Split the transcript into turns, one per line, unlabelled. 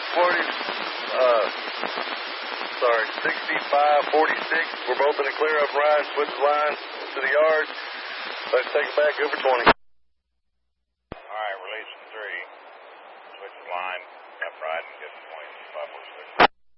65-46. We're both in the clear up ride. Switch the line to the yard. Let's take it back over 20.
All right, release from 3. Switch the line, left, right, and get 20. 5, 4, 6.